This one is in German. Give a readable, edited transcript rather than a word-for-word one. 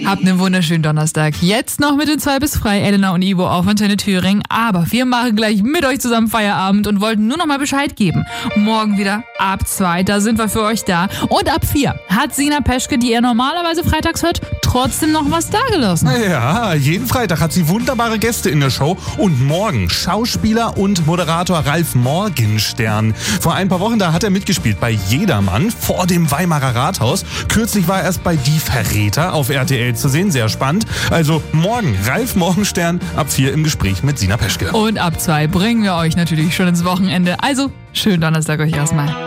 Habt einen wunderschönen Donnerstag. Jetzt noch mit den 2 bis frei, Elena und Ivo auf Antenne Thüringen. Aber wir machen gleich mit euch zusammen Feierabend und wollten nur noch mal Bescheid geben. Morgen wieder ab 2, da sind wir für euch da. Und ab 4 hat Sina Peschke, die ihr normalerweise freitags hört, trotzdem noch was dagelassen. Ja, jeden Freitag hat sie wunderbare Gäste in der Show. Und morgen Schauspieler und Moderator Ralf Morgenstern. Vor ein paar Wochen, da hat er mitgespielt bei Jedermann vor dem Weimarer Rathaus. Kürzlich war er erst bei Die Verräter auf RTL zu sehen. Sehr spannend. Also morgen Ralf Morgenstern ab 4 im Gespräch mit Sina Peschke. Und ab 2 bringen wir euch natürlich schon ins Wochenende. Also schönen Donnerstag euch erstmal.